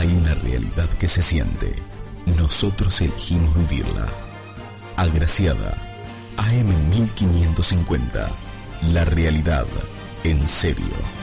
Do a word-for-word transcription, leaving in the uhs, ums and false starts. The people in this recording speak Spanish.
Hay una realidad que se siente. Nosotros elegimos vivirla. Agraciada. A M mil quinientos cincuenta. La realidad en serio.